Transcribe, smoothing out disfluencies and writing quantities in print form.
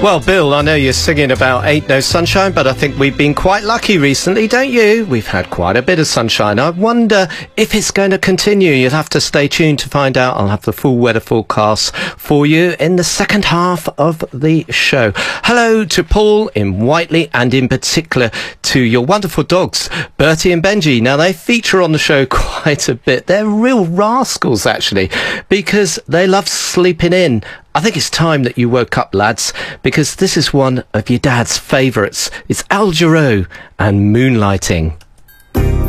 Well, Bill, I know you're singing about Ain't No Sunshine, but I think we've been quite lucky recently, don't you? We've had quite a bit of sunshine. I wonder if it's going to continue. You'll have to stay tuned to find out. I'll have the full weather forecast for you in the second half of the show. Hello to Paul in Whiteley, and in particular to your wonderful dogs, Bertie and Benji. Now, they feature on the show quite a bit. They're real rascals, actually, because they love sleeping in. I think it's time that you woke up, lads, because this is one of your dad's favourites. It's Al Jarreau and Moonlighting.